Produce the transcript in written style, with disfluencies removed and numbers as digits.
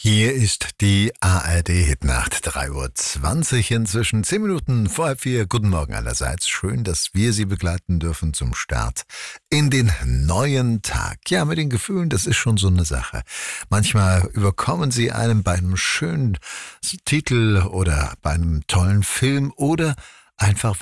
Hier ist die ARD-Hitnacht, 3:20 Uhr inzwischen, 10 Minuten vor halb 4. Guten Morgen allerseits. Schön, dass wir Sie begleiten dürfen zum Start in den neuen Tag. Ja, mit den Gefühlen, das ist schon so eine Sache. Manchmal überkommen sie einem bei einem schönen Titel oder bei einem tollen Film oder einfach,